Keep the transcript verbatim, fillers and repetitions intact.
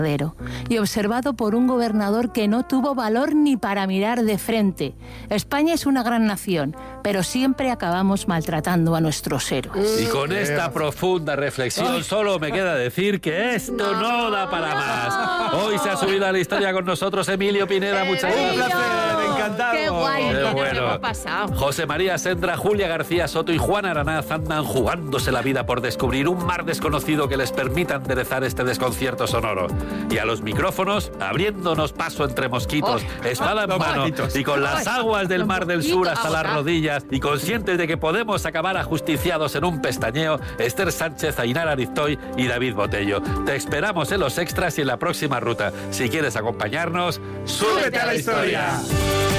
y observado por un gobernador que no tuvo valor ni para mirar de frente. España es una gran nación, pero siempre acabamos maltratando a nuestros héroes. Y con esta profunda reflexión solo me queda decir que esto no, no da para más. Hoy se ha subido a la historia con nosotros Emilio Pineda. Muchas gracias. Encantado. Qué guay, Qué qué bueno. hemos pasado. José María Sendra, Julia García Soto y Juan Aranaz andan jugándose la vida por descubrir un mar desconocido que les permita enderezar este desconcierto sonoro. Y a los micrófonos, abriéndonos paso entre mosquitos, oh, espada en mano y con las aguas del Mar del Sur hasta las rodillas y conscientes de que podemos acabar ajusticiados en un pestañeo, Esther Sánchez, Ainara Ariztoy y David Botello. Te esperamos en los extras y en la próxima ruta. Si quieres acompañarnos, ¡súbete a la historia!